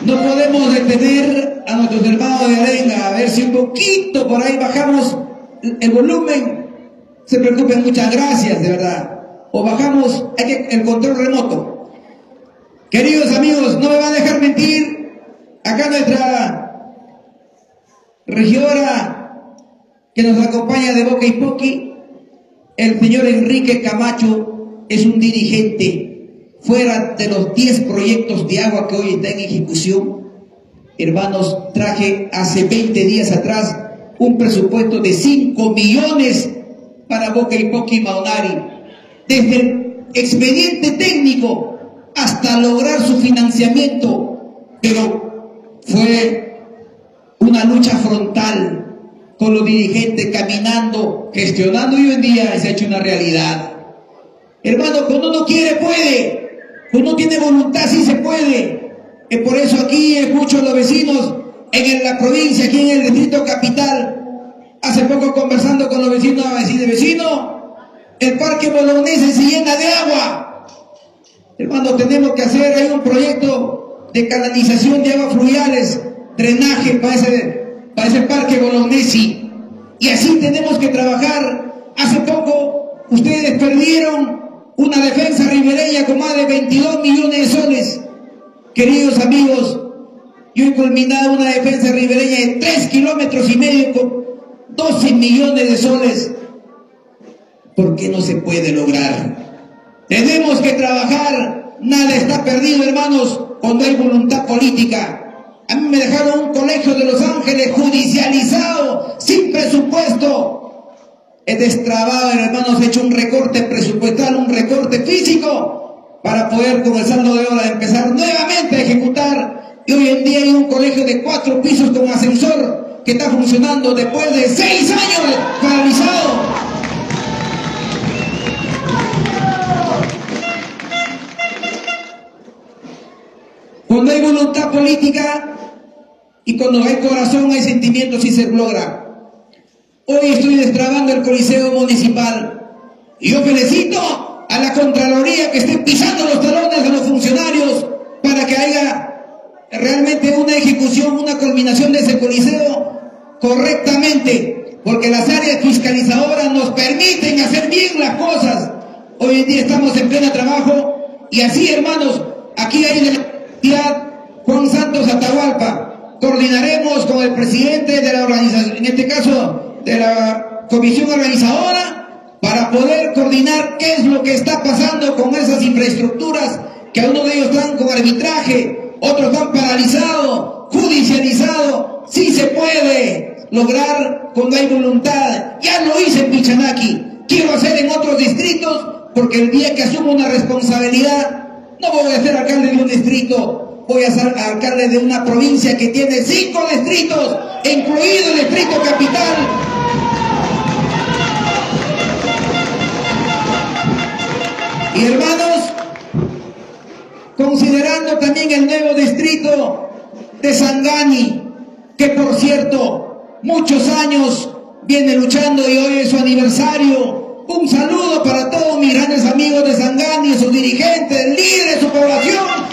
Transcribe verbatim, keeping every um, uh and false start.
No podemos detener a nuestros hermanos de Arenga, a ver si un poquito por ahí bajamos el volumen. Se preocupen, muchas gracias, de verdad. O bajamos hay que, el control remoto. Queridos amigos, no me van a dejar mentir. Acá nuestra regidora que nos acompaña de Boca y Poqui, el señor Enrique Camacho, es un dirigente fuera de los diez proyectos de agua que hoy están en ejecución. Hermanos, traje hace veinte días atrás un presupuesto de cinco millones para Boca y Poqui Maunari, desde el expediente técnico hasta lograr su financiamiento, pero fue una lucha frontal con los dirigentes, caminando, gestionando, y hoy en día se ha hecho una realidad. Hermano, cuando uno quiere, puede. Cuando uno tiene voluntad, sí se puede. Y por eso aquí escucho a los vecinos en la provincia, aquí en el distrito capital. Hace poco conversando con los vecinos, a decir, vecino, el parque Bolognese se llena de agua. Hermano, tenemos que hacer, hay un proyecto de canalización de aguas fluviales, drenaje para ese, para ese parque Bolognese. Y así tenemos que trabajar. Hace poco ustedes perdieron una defensa ribereña con más de veintidós millones de soles. Queridos amigos, yo he culminado una defensa ribereña de tres kilómetros y medio con doce millones de soles. ¿Por qué no se puede lograr? Tenemos que trabajar. Nada está perdido, hermanos, cuando hay voluntad política. A mí me dejaron un colegio de Los Ángeles judicializado, sin presupuesto. He destrabado, hermanos, he hecho un recorte presupuestal, un recorte físico, para poder con el saldo de obra empezar nuevamente a ejecutar. Y hoy en día hay un colegio de cuatro pisos con ascensor que está funcionando después de seis años paralizado. Cuando hay voluntad política y cuando hay corazón, hay sentimientos, y se logra. Hoy estoy destrabando el Coliseo Municipal y yo felicito a la Contraloría que esté pisando los talones de los funcionarios para que haya realmente una ejecución, una culminación de ese Coliseo correctamente, porque las áreas fiscalizadoras nos permiten hacer bien las cosas. Hoy en día estamos en pleno trabajo y así, hermanos, aquí hay de la entidad Juan Santos Atahualpa. Coordinaremos con el presidente de la organización, en este caso de la comisión organizadora, para poder coordinar qué es lo que está pasando con esas infraestructuras, que algunos de ellos están con arbitraje, otros están paralizados, judicializados. Sí se puede lograr cuando hay voluntad. Ya lo hice en Pichanaki, quiero hacer en otros distritos, porque el día que asumo una responsabilidad, no voy a ser alcalde de un distrito, voy a ser alcalde de una provincia que tiene cinco distritos, incluido el distrito capital. Y hermanos, considerando también el nuevo distrito de Sangani, que por cierto, muchos años viene luchando y hoy es su aniversario. Un saludo para todos mis grandes amigos de Sangani, sus dirigentes, líderes, su población.